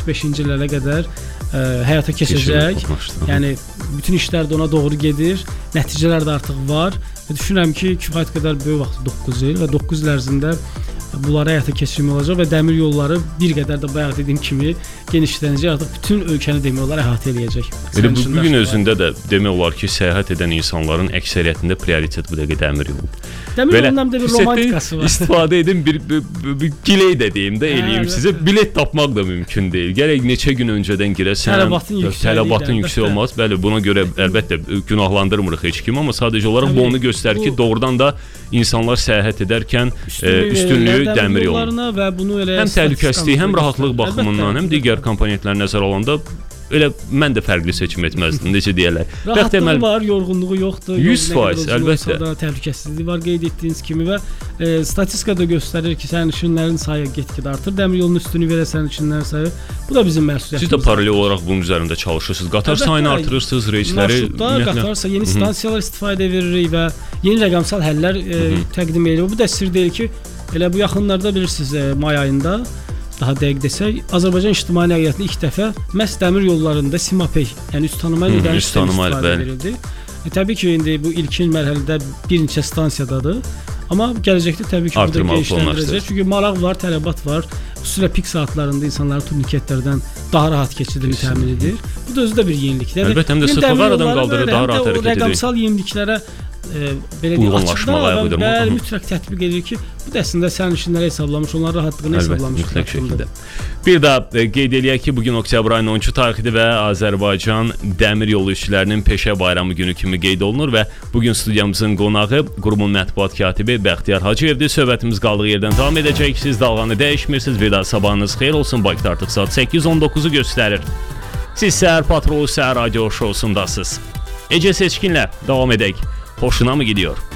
2035-ci illərə qədər həyata keçəcək. Yəni bütün işlər də ona doğru gedir. Nəticələr də artıq var. Və düşünürəm ki, kifayət qədər böyük vaxt 9 il və 9 il ərzində bunları həyata keçirmək olacaq və dəmir yolları bir qədər də bayaq dediyim kimi genişlənəcək, artıq bütün ölkəni demək olar əhatə eləyəcək. Elə bu gün özündə də demək olar ki, səyahət edən insanların əksəriyyətində prioritet bu dəqiqə dəmir yolu. Dəmir yolunun həm də bir romantikası var. İstifadə edin, bir giley də deyim də eləyim sizə. Bilet tapmaq da mümkün deyil. Gərək neçə gün öncədən girəsən. Tələbatın yüksək olmaz. Bəli, buna görə əlbəttə günahlandırmırıq heç kim, amma sadəcə olaraq bu onu göstərir ki, doğrudan da insanlar səyahət edərkən üstünlüyü dəmir yollarına və bunu elə həm təhlükəsizlik, həm rahatlıq baxımından, həm digər komponentlər nəzərə alanda elə mən də fərqli seçim etməzdim, necə deyirlər. Rahatlığı var, yorğunluğu yoxdur. 100% əlbəttə. Təhlükəsizliyi var qeyd etdiyiniz kimi və statistika da göstərir ki, sərnişinlərin sayı get-gedə artır. Dəmir yolunun üstünü verə sərnişinlərin sayı. Bu da bizim məsuliyyətimiz. Siz də paralel olaraq bunun üzərində çalışırsınız. Qatar sayını artırırsınız, reysləri. Qatarsa yeni stansiyalar istifadə veririk və yeni rəqəmsal həllər təqdim edirik. Bu da sir deyil ki, elə bu yaxınlarda bilirsiniz, may ayında daha dəqiq desək, Azərbaycan ictimai nəqliyyatında ilk dəfə məhz dəmir yollarında Simapey, yəni üst tanıma ilə istifadə verildi. Təbii ki, indi bu ilkin mərhələdə bir neçə stansiyadadır. Amma gələcəkdə təbii ki, bu da genişləndirəcək. Çünki maraq var, tələbat var. Xüsusilə pik saatlarında insanların turniketlərdən daha rahat keçidini təmin edir. Bu da özü də bir yenilikdir. Əlbəttə, həm də sıxlığı aradan qaldırır, daha rahat hərəkət edir. Rəqəmsal yeniliklərə belə deyək, açıqda və mütləq tətbiq edir ki, bu da əslində sərnişinləri hesablamış, onların rahatlığını hesablamış. Mütləq şəkildə. Bir də qeyd eləyək ki, bugün oktyabr ayının 13-cü tarixidir və Azərbaycan Dəmir Yolu İşçilərinin Peşə Bayramı günü kimi qeyd olunur və bugün studiyamızın qonağı qurumun mətbuat katibi Bəxtiyar Hacıyevdir. Söhbətimiz qaldığı yerdən davam edəcək. Siz dalğanı dəyişmirsiniz. Bir daha sabahınız xeyir olsun. Bakıda artıq saat 8:19-u göstərir. Siz Səhər Patrolu Səhər Radio şousundasınız. Ece Seçkinlə davam edək. Hoşuna mı gidiyor?